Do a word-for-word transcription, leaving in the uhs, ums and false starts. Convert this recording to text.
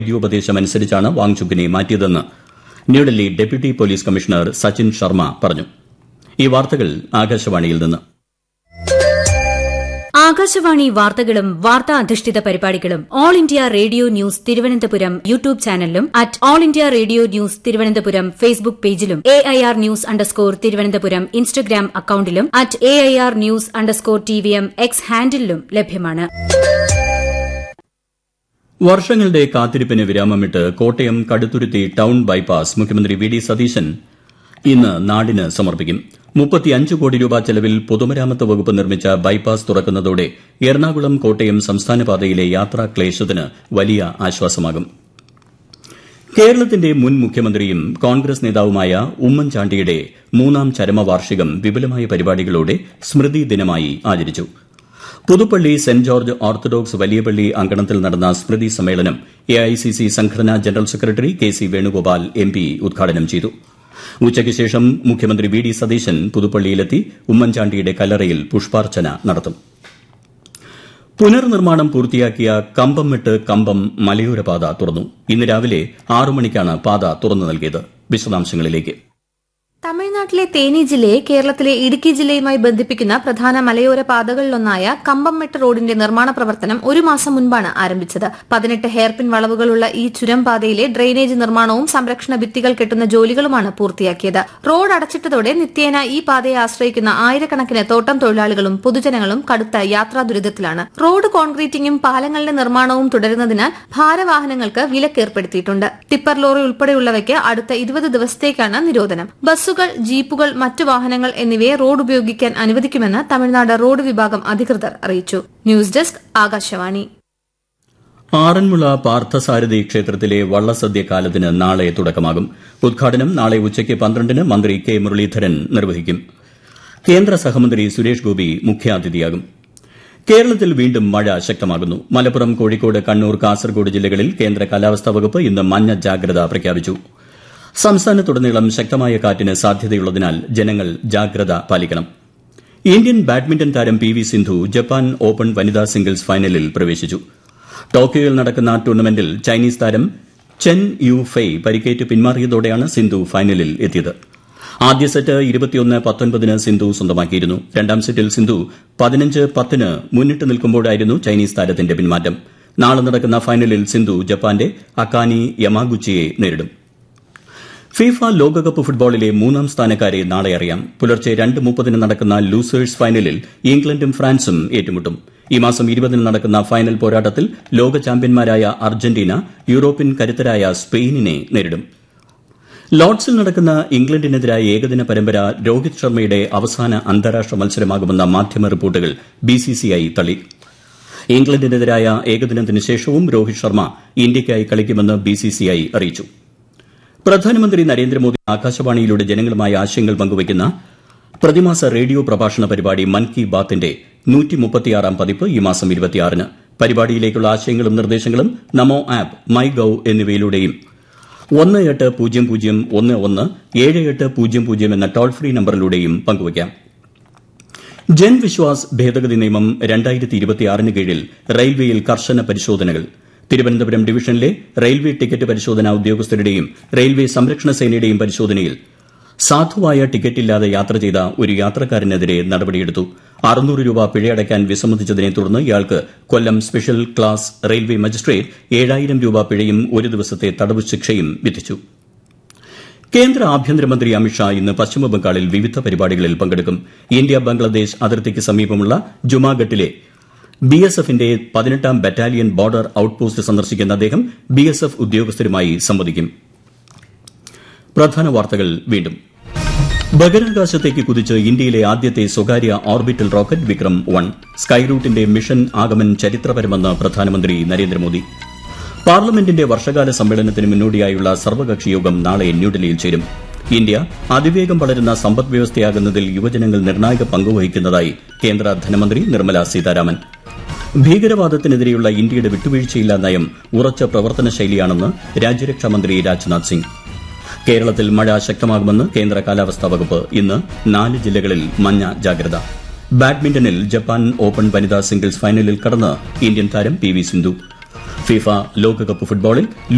വൈദ്യോപദേശമനുസരിച്ചാണ് വാങ്ചുക്കിനെ മാറ്റിയതെന്ന് New Delhi deputy police commissioner Sachin Sharma പറഞ്ഞു. ഈ വാർത്തകൾ ആകാശവാണിയിൽ നിന്ന്. ആകാശവാണി വാർത്തകളും വാർത്താ അധിഷ്ഠിത പരിപാടികളും all India radio news Thiruvananthapuram YouTube ചാനലിലും at all India radio news Thiruvananthapuram Facebook പേജിലും A I R news underscore Thiruvananthapuram Instagram അക്കൌണ്ടിലും at A I R news underscore T V M X ഹാൻഡിലും ലഭ്യമാണ്. വർഷങ്ങളുടെ കാത്തിരിപ്പിന് വിരാമമിട്ട് കോട്ടയം കടുത്തുരുത്തി ടൌൺ ബൈപ്പാസ് മുഖ്യമന്ത്രി വി ഡി സതീശൻ ഇന്ന് നാടിന് സമർപ്പിക്കും. മുപ്പത്തിയഞ്ച് കോടി രൂപ ചെലവിൽ പൊതുമരാമത്ത് വകുപ്പ് നിർമ്മിച്ച ബൈപ്പാസ് തുറക്കുന്നതോടെ എറണാകുളം കോട്ടയം സംസ്ഥാന പാതയിലെ യാത്രാക്ലേശത്തിന് വലിയ ആശ്വാസമാകും. കേരളത്തിന്റെ മുൻ മുഖ്യമന്ത്രിയും കോൺഗ്രസ് നേതാവുമായ ഉമ്മൻചാണ്ടിയുടെ മൂന്നാം ചരമവാർഷികം വിപുലമായ പരിപാടികളോടെ സ്മൃതി ദിനമായി ആചരിച്ചു. Puthuppally saint George orthodox Valiyapalli അങ്കണത്തിൽ നടന്ന സ്മൃതി സമ്മേളനം എ ഐ സി സി സംഘടനാ general secretary K C Venugopal M P ഉദ്ഘാടനം ചെയ്തു. ഉച്ചയ്ക്ക് ശേഷം മുഖ്യമന്ത്രി വി ഡി സതീശൻ പുതുപ്പള്ളിയിലെത്തി ഉമ്മൻചാണ്ടിയുടെ കല്ലറയിൽ പുഷ്പാർച്ചന നടത്തും. പുനർനിർമ്മാണം പൂർത്തിയാക്കിയ കമ്പംമെട്ട് കമ്പം മലയോര പാത തുറന്നു. ഇന്ന് രാവിലെ ആറു മണിക്കാണ് പാത തുറന്നു നൽകിയത്. വിശദാംശങ്ങളിലേക്ക്. തമിഴ്നാട്ടിലെ തേനി ജില്ലയെ കേരളത്തിലെ ഇടുക്കി ജില്ലയുമായി ബന്ധിപ്പിക്കുന്ന പ്രധാന മലയോര പാതകളിലൊന്നായ കമ്പംമെട്ട് റോഡിന്റെ നിർമ്മാണ പ്രവർത്തനം ഒരു മാസം മുൻപാണ് ആരംഭിച്ചത്. പതിനെട്ട് ഹെയർപിൻ വളവുകളുള്ള ഈ ചുരം പാതയിലെ ഡ്രെയിനേജ് നിർമ്മാണവും സംരക്ഷണ ഭിത്തികൾ കെട്ടുന്ന ജോലികളുമാണ് പൂർത്തിയാക്കിയത്. റോഡ് അടച്ചിട്ടതോടെ നിത്യേന ഈ പാതയെ ആശ്രയിക്കുന്ന ആയിരക്കണക്കിന് തോട്ടം തൊഴിലാളികളും പൊതുജനങ്ങളും കടുത്ത യാത്രാ ദുരിതത്തിലാണ്. റോഡ് കോൺക്രീറ്റിംഗും പാലങ്ങളുടെ നിർമ്മാണവും തുടരുന്നതിനാൽ ഭാരവാഹനങ്ങൾക്ക് വിലക്കേർപ്പെടുത്തിയിട്ടുണ്ട്. ടിപ്പർ ലോറി ഉൾപ്പെടെയുള്ളവയ്ക്ക് അടുത്ത ഇരുപത് ദിവസത്തേക്കാണ് നിരോധനം. ബസ്സുകൾ, ജീപ്പുകൾ, മറ്റു വാഹനങ്ങൾ എന്നിവയെ റോഡ് ഉപയോഗിക്കാൻ അനുവദിക്കുമെന്ന് തമിഴ്നാട് റോഡ് വിഭാഗം അധികൃതർ അറിയിച്ചു. News desk Akashvani. ആറന്മുള പാർത്ഥസാരഥി ക്ഷേത്രത്തിലെ വള്ളസദ്യ കാലത്തിന് നാളെ തുടക്കമാകും. ഉദ്ഘാടനം നാളെ ഉച്ചയ്ക്ക് പന്ത്രണ്ടിന് മന്ത്രി കെ മുരളീധരൻ നിർവഹിക്കും. കേന്ദ്ര സഹമന്ത്രി സുരേഷ് ഗോപി മുഖ്യാതിഥിയാകും. കേരളത്തിൽ വീണ്ടും മഴ ശക്തമാകുന്നു. മലപ്പുറം, കോഴിക്കോട്, കണ്ണൂർ, കാസർഗോഡ് ജില്ലകളിൽ കേന്ദ്ര കാലാവസ്ഥാ വകുപ്പ് ഇന്ന് മഞ്ഞ ജാഗ്രത പ്രഖ്യാപിച്ചു. സംസ്ഥാനത്തുടനീളം ശക്തമായ കാറ്റിന് സാധ്യതയുള്ളതിനാൽ ജനങ്ങൾ ജാഗ്രത പാലിക്കണം. ഇന്ത്യൻ ബാഡ്മിന്റൺ താരം P V Sindhu Japan open വനിതാ സിംഗിൾസ് ഫൈനലിൽ പ്രവേശിച്ചു. ടോക്കിയോയിൽ നടക്കുന്ന ടൂർണമെന്റിൽ ചൈനീസ് താരം ചെൻ യു ഫെയ് പരിക്കേറ്റ് പിന്മാറിയതോടെയാണ് സിന്ധു ഫൈനലിൽ എത്തിയത്. ആദ്യ സെറ്റ് ഇരുപത്തിയൊന്ന് പത്തൊൻപതിന് സിന്ധു സ്വന്തമാക്കിയിരുന്നു. രണ്ടാം സെറ്റിൽ സിന്ധു പതിനഞ്ച് പത്തിന് മുന്നിട്ട് നിൽക്കുമ്പോഴായിരുന്നു ചൈനീസ് താരത്തിന്റെ പിന്മാറ്റം. നാളെ നടക്കുന്ന ഫൈനലിൽ സിന്ധു ജപ്പാന്റെ അക്കാനി യമാഗുച്ചിയെ നേരിടും. ഫിഫ ലോകകപ്പ് ഫുട്ബോളിലെ മൂന്നാം സ്ഥാനക്കാരെ നാളെ അറിയാം. പുലർച്ചെ രണ്ട് മുപ്പതിന് നടക്കുന്ന ലൂസേഴ്സ് ഫൈനലിൽ ഇംഗ്ലണ്ടും ഫ്രാൻസും ഏറ്റുമുട്ടും. ഈ മാസം ഇരുപതിന് നടക്കുന്ന ഫൈനൽ പോരാട്ടത്തിൽ ലോക ചാമ്പ്യന്മാരായ അർജന്റീന യൂറോപ്യൻ കരുത്തരായ സ്പെയിനിനെ നേരിടും. ലോർഡ്സിൽ നടക്കുന്ന ഇംഗ്ലണ്ടിനെതിരായ ഏകദിന പരമ്പര രോഹിത് ശർമ്മയുടെ അവസാന അന്താരാഷ്ട്ര മത്സരമാകുമെന്ന മാധ്യമ റിപ്പോർട്ടുകൾ ബിസിസിഐ തള്ളി. ഇംഗ്ലണ്ടിനെതിരായ ഏകദിനത്തിന് ശേഷവും രോഹിത് ശർമ്മ ഇന്ത്യയ്ക്കായി കളിക്കുമെന്ന് ബിസിസിഐ അറിയിച്ചു. പ്രധാനമന്ത്രി നരേന്ദ്രമോദി ആകാശവാണിയിലൂടെ ജനങ്ങളുമായി ആശയങ്ങൾ പങ്കുവയ്ക്കുന്ന പ്രതിമാസ റേഡിയോ പ്രഭാഷണ പരിപാടി മൻ കി ബാത്തിന്റെ നൂറ്റി മുപ്പത്തിയാറാം പതിപ്പ് ഈ മാസം ഇരുപത്തിയാറിന്. പരിപാടിയിലേക്കുള്ള ആശയങ്ങളും നിർദ്ദേശങ്ങളും നമോ ആപ്പ്, മൈ ഗവ് എന്നിവയിലൂടെയും ഒന്ന് എട്ട് പൂജ്യം പൂജ്യം ഒന്ന് ഒന്ന് ഏഴ് എട്ട് പൂജ്യം പൂജ്യം എന്ന ടോൾ ഫ്രീ നമ്പറിലൂടെയും പങ്കുവയ്ക്കാം. ജൻ വിശ്വാസ് ഭേദഗതി നിയമം രണ്ടായിരത്തി ഇരുപത്തിയാറിന് കീഴിൽ റെയിൽവേയിൽ കർശന പരിശോധനകൾ. തിരുവനന്തപുരം ഡിവിഷനിലെ റെയിൽവേ ടിക്കറ്റ് പരിശോധനാ ഉദ്യോഗസ്ഥരുടെയും റെയിൽവേ സംരക്ഷണ സേനയുടെയും പരിശോധനയിൽ സാധുവായ ടിക്കറ്റില്ലാതെ യാത്ര ചെയ്ത ഒരു യാത്രക്കാരനെതിരെ നടപടിയെടുത്തു. അറുന്നൂറ് രൂപ പിഴയടയ്ക്കാൻ വിസമ്മതിച്ചതിനെ തുടർന്ന് ഇയാൾക്ക് കൊല്ലം സ്പെഷ്യൽ ക്ലാസ് റെയിൽവേ മജിസ്ട്രേറ്റ് ഏഴായിരം രൂപ പിഴയും ഒരു ദിവസത്തെ തടവ് ശിക്ഷയും വിധിച്ചു. കേന്ദ്ര ആഭ്യന്തരമന്ത്രി അമിത്ഷാ ഇന്ന് പശ്ചിമബംഗാളിൽ വിവിധ പരിപാടികളിൽ പങ്കെടുക്കും. ഇന്ത്യ ബംഗ്ലാദേശ് അതിർത്തിക്ക് സമീപമുള്ള ജുമാഗട്ടിലെ ബി എസ് എഫിന്റെ പതിനെട്ടാം ബറ്റാലിയൻ ബോർഡർ ഔട്ട്പോസ്റ്റ് സന്ദർശിക്കുന്ന അദ്ദേഹം ബി എസ് എഫ് ഉദ്യോഗസ്ഥരുമായി സംവദിക്കും. പ്രധാന വാർത്തകൾ വീണ്ടും. ബഹിരാകാശത്തേക്ക് കുതിച്ച് ഇന്ത്യയിലെ ആദ്യത്തെ സ്വകാര്യ orbital rocket Vikram one. സ്കൈറൂട്ടിന്റെ mission Aagaman ചരിത്രപരമെന്ന് പ്രധാനമന്ത്രി നരേന്ദ്രമോദി. പാർലമെന്റിന്റെ വർഷകാല സമ്മേളനത്തിന് മുന്നോടിയായുള്ള സർവകക്ഷി യോഗം നാളെ ന്യൂഡൽഹിയിൽ ചേരും. ഇന്ത്യ അതിവേഗം വളരുന്ന സമ്പദ് വ്യവസ്ഥയാകുന്നതിൽ യുവജനങ്ങൾ നിർണായക പങ്കുവഹിക്കുന്നതായി കേന്ദ്ര ധനമന്ത്രി നിർമ്മല സീതാരാമൻ. ഭീകരവാദത്തിനെതിരെയുള്ള ഇന്ത്യയുടെ വിട്ടുവീഴ്ചയില്ലാ നയം ഉറച്ച പ്രവർത്തന ശൈലിയാണെന്ന് രാജ്യരക്ഷാമന്ത്രി രാജ്നാഥ് സിംഗ്. കേരളത്തിൽ മഴ ശക്തമാകുമെന്ന് കേന്ദ്ര കാലാവസ്ഥാ വകുപ്പ്. ഇന്ന് നാല് ജില്ലകളിൽ മഞ്ഞ ജാഗ്രത. ബാഡ്മിന്റണിൽ ജപ്പാൻ ഓപ്പൺ വനിതാ സിംഗിൾസ് ഫൈനലിൽ കടന്ന് ഇന്ത്യൻ താരം പി വി സിന്ധു. ഫിഫ ലോകകപ്പ് ഫുട്ബോളിൽ